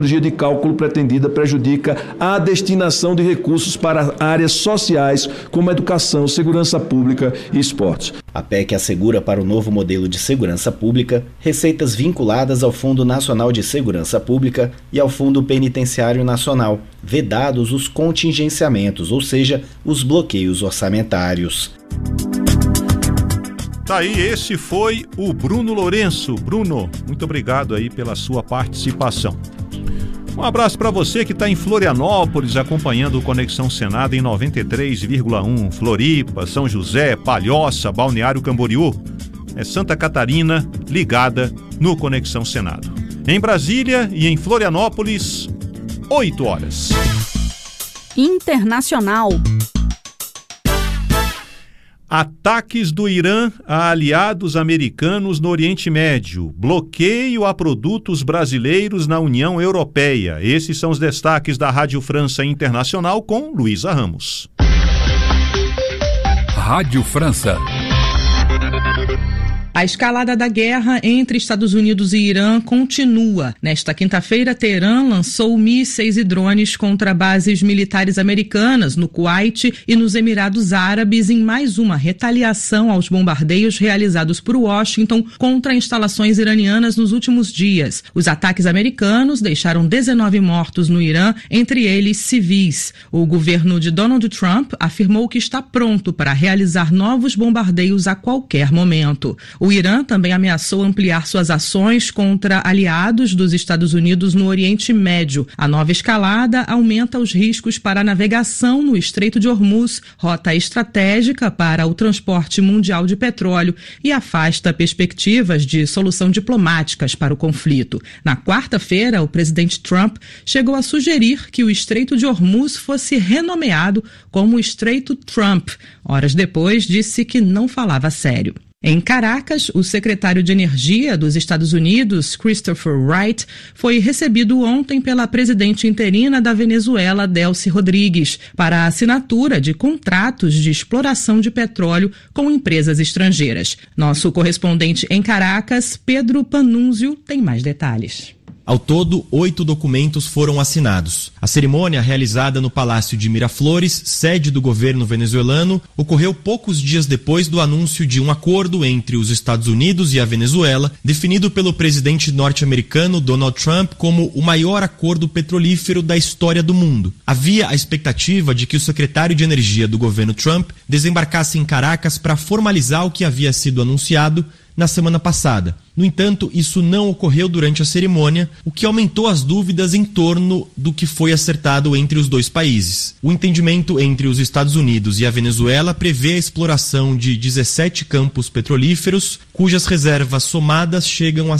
de cálculo pretendida prejudica a destinação de recursos para áreas sociais como educação, segurança pública e esportes. A PEC assegura para o novo modelo de segurança pública receitas vinculadas ao Fundo Nacional de Segurança Pública e ao Fundo Penitenciário Nacional, vedados os contingenciamentos, ou seja, os bloqueios orçamentários. Tá aí, esse foi o Bruno Lourenço. Bruno, muito obrigado aí pela sua participação. Um abraço para você que está em Florianópolis acompanhando o Conexão Senado em 93,1, Floripa, São José, Palhoça, Balneário Camboriú. É Santa Catarina ligada no Conexão Senado. Em Brasília e em Florianópolis, 8 horas. Internacional. Ataques do Irã a aliados americanos no Oriente Médio. Bloqueio a produtos brasileiros na União Europeia. Esses são os destaques da Rádio França Internacional com Luísa Ramos. Rádio França. A escalada da guerra entre Estados Unidos e Irã continua. Nesta quinta-feira, Teherã lançou mísseis e drones contra bases militares americanas no Kuwait e nos Emirados Árabes em mais uma retaliação aos bombardeios realizados por Washington contra instalações iranianas nos últimos dias. Os ataques americanos deixaram 19 mortos no Irã, entre eles civis. O governo de Donald Trump afirmou que está pronto para realizar novos bombardeios a qualquer momento. O Irã também ameaçou ampliar suas ações contra aliados dos Estados Unidos no Oriente Médio. A nova escalada aumenta os riscos para a navegação no Estreito de Hormuz, rota estratégica para o transporte mundial de petróleo, e afasta perspectivas de solução diplomáticas para o conflito. Na quarta-feira, o presidente Trump chegou a sugerir que o Estreito de Hormuz fosse renomeado como Estreito Trump. Horas depois, disse que não falava sério. Em Caracas, o secretário de Energia dos Estados Unidos, Christopher Wright, foi recebido ontem pela presidente interina da Venezuela, Delcy Rodrigues, para a assinatura de contratos de exploração de petróleo com empresas estrangeiras. Nosso correspondente em Caracas, Pedro Panunzio, tem mais detalhes. Ao todo, 8 documentos foram assinados. A cerimônia, realizada no Palácio de Miraflores, sede do governo venezuelano, ocorreu poucos dias depois do anúncio de um acordo entre os Estados Unidos e a Venezuela, definido pelo presidente norte-americano Donald Trump como o maior acordo petrolífero da história do mundo. Havia a expectativa de que o secretário de Energia do governo Trump desembarcasse em Caracas para formalizar o que havia sido anunciado na semana passada. No entanto, isso não ocorreu durante a cerimônia, o que aumentou as dúvidas em torno do que foi acertado entre os dois países. O entendimento entre os Estados Unidos e a Venezuela prevê a exploração de 17 campos petrolíferos, cujas reservas somadas chegam a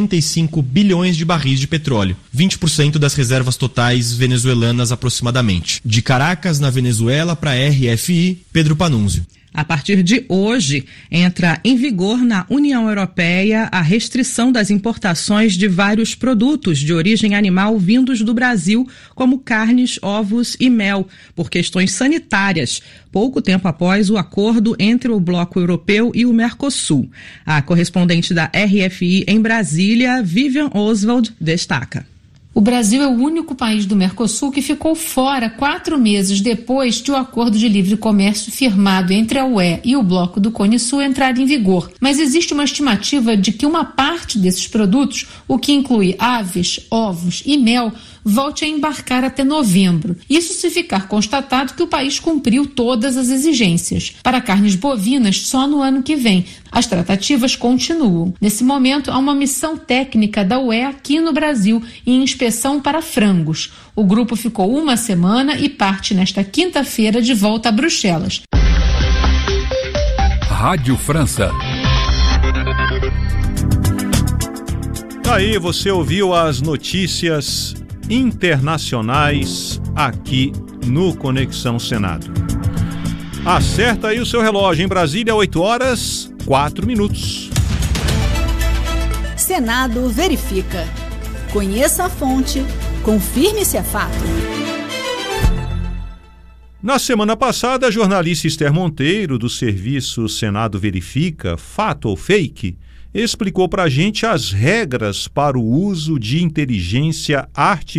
65 bilhões de barris de petróleo, 20% das reservas totais venezuelanas aproximadamente. De Caracas, na Venezuela, para a RFI, Pedro Panunzio. A partir de hoje, entra em vigor na União Europeia a restrição das importações de vários produtos de origem animal vindos do Brasil, como carnes, ovos e mel, por questões sanitárias, pouco tempo após o acordo entre o Bloco Europeu e o Mercosul. A correspondente da RFI em Brasília, Vivian Oswald, destaca. O Brasil é o único país do Mercosul que ficou fora 4 meses depois de o acordo de livre comércio firmado entre a UE e o Bloco do Cone Sul entrar em vigor. Mas existe uma estimativa de que uma parte desses produtos, o que inclui aves, ovos e mel, volte a embarcar até novembro. Isso se ficar constatado que o país cumpriu todas as exigências. Para carnes bovinas, só no ano que vem. As tratativas continuam. Nesse momento, há uma missão técnica da UE aqui no Brasil em inspeção para frangos. O grupo ficou 1 semana e parte nesta quinta-feira de volta a Bruxelas. Rádio França. Aí você ouviu as notícias internacionais aqui no Conexão Senado. Acerta aí o seu relógio. Em Brasília, 8 horas, 4 minutos. Senado verifica. Conheça a fonte, confirme se é fato. Na semana passada, a jornalista Esther Monteiro, do serviço Senado Verifica, Fato ou Fake, explicou para a gente as regras para o uso de inteligência artificial